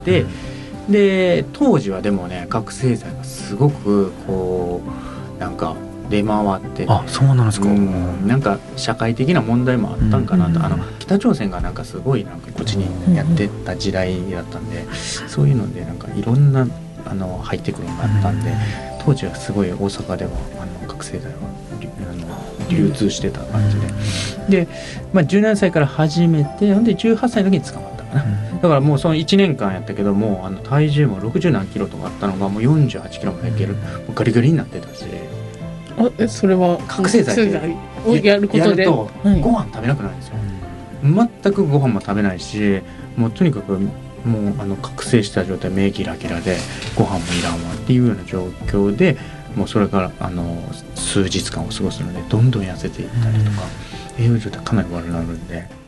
て、で当時はでもね覚醒剤がすごくこうなんか出回ってて、 あ、そうなんですか。 なんか社会的な問題もあったんかなと、北朝鮮がなんかすごいなんかこっちにやってた時代だったんで、そういうのでなんかいろんな入ってくるのがあったんで、当時はすごい大阪では覚醒剤は流通してた感じで、で、17歳から始めて、ほんで18歳の時に捕まったかな、だからもうその1年間やったけども体重も60何キロとかあったのがもう48キロまでいける、もうガリガリになってたし。 それは覚醒剤をやることでご飯食べなくなるんですよ、全くご飯も食べないし、もうとにかくもう覚醒した状態、目ギラギラでご飯もいらんわっていうような状況で、もうそれから数日間を過ごすのでどんどん痩せていったりとか、栄養状態かなり悪くなるんで。